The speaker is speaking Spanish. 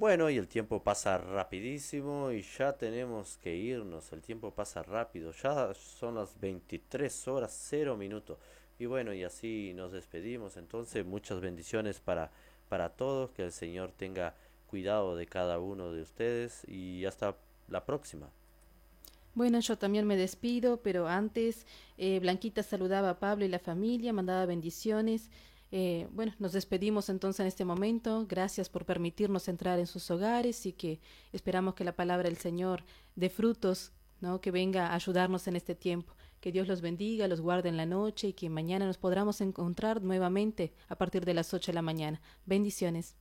Bueno, y el tiempo pasa rapidísimo y ya tenemos que irnos. El tiempo pasa rápido. Ya son las 23 horas 0 minutos. Y bueno, y así nos despedimos. Entonces, muchas bendiciones para todos. Que el Señor tenga cuidado de cada uno de ustedes. Y hasta la próxima. Bueno, yo también me despido, pero antes Blanquita saludaba a Pablo y la familia, mandaba bendiciones. Bueno, nos despedimos entonces en este momento. Gracias por permitirnos entrar en sus hogares y que esperamos que la palabra del Señor dé frutos, ¿no? Que venga a ayudarnos en este tiempo. Que Dios los bendiga, los guarde en la noche y que mañana nos podamos encontrar nuevamente a partir de las 8 de la mañana. Bendiciones.